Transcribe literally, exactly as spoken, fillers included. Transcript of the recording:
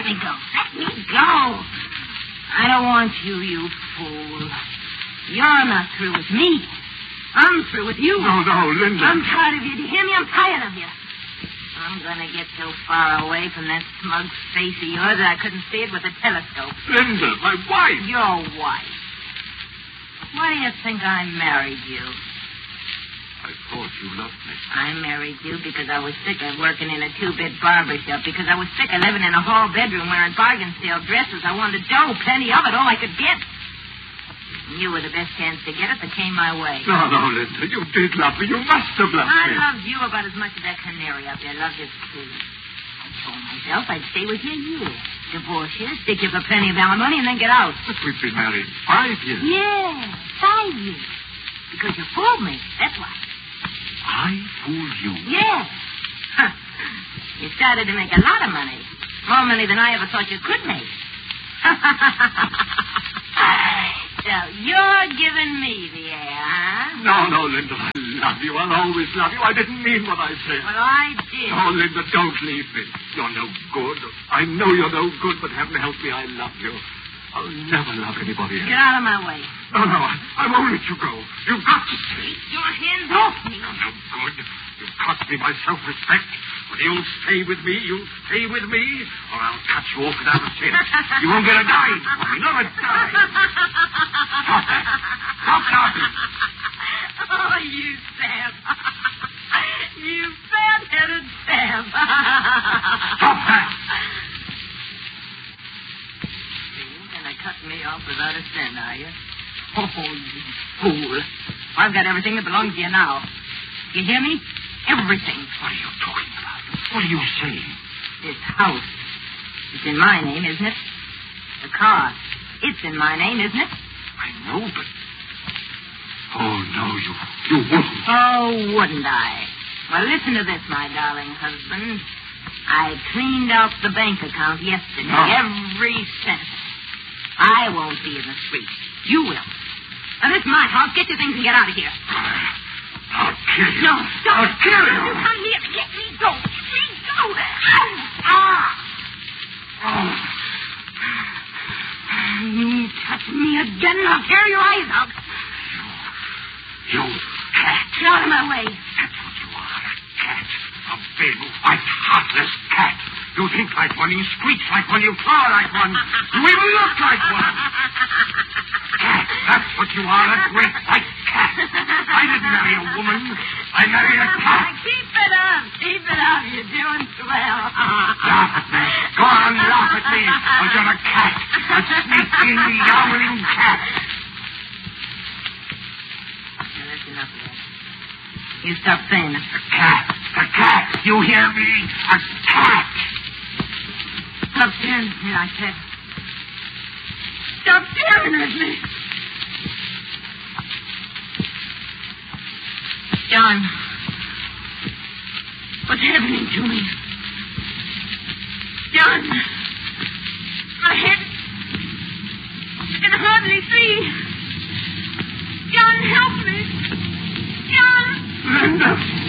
me go. Let me go. I don't want you, you fool. You're not through with me. I'm through with you. No, no, Linda. I'm tired of you. Do you hear me? I'm tired of you. I'm going to get so far away from that smug face of yours that I couldn't see it with a telescope. Linda, my wife. Your wife. Why do you think I married you? I thought you loved me. I married you because I was sick of working in a two-bit barber shop, because I was sick of living in a hall bedroom wearing bargain sale dresses. I wanted dough, plenty of it, all I could get. And you were the best chance to get it that came my way. No, no, Linda, you did love me. You must have loved I me. I loved you about as much as that canary up there loved his food. I told myself I'd stay with you a year. Divorce you, stick you for plenty of alimony, and then get out. But we've been married five years. Yeah, five years. Because you fooled me, that's why. I fooled you? Yes. Huh. You started to make a lot of money. More money than I ever thought you could make. So you're giving me the air, huh? No, no, Linda, I love you. I'll always love you. I didn't mean what I said. Well, I did. Oh, Linda, don't leave me. You're no good. I know you're no good, but heaven help me, I love you. I'll never love anybody else. Get out of my way. No, no, I, I won't let you go. You've got to stay. Keep your hands off me. No, no good. You've cost me my self-respect. But you'll stay with me. You'll stay with me, or I'll cut you off without a cent. You won't get a dime from me. Not a dime. Stop that. Stop laughing. Oh, you Sam. You fat-headed Sam. Stop that. You're going to cut me off without a cent, are you? Oh, you fool. I've got everything that belongs to you now. You hear me? Everything. What are you talking about? What are you saying? This house. It's in my name, isn't it? The car. It's in my name, isn't it? I know, but... Oh, no, you, you wouldn't. Oh, wouldn't I? Well, listen to this, my darling husband. I cleaned out the bank account yesterday. No. Every cent. I won't be in the street. You will. Now, this is my house. Get your things and get out of here. I'll kill you. No, stop. I'll kill you. Come here. Let me go. Let me go. Ow. Ah. Oh. You touch me again, and I'll tear your eyes out. You, you cat. Get out of my way. That's what you are, a cat. A big, white, heartless cat. You think like one, you screech like one, you claw like one. You even look like one. Cat, that's what you are, a great white cat. I didn't marry a woman. I married a cat. Keep it up. Keep it up. You're doing swell. Laugh at me. Go on, laugh at me. Or you're a cat. A sneaking, yowling cat. Now, that's enough of that. You stop saying it. A cat. A cat. You hear me? A cat. Stop staring at me like that. Stop staring at me. John, what's happening to me? John, my head, I can hardly see. John, help me. John. Linda.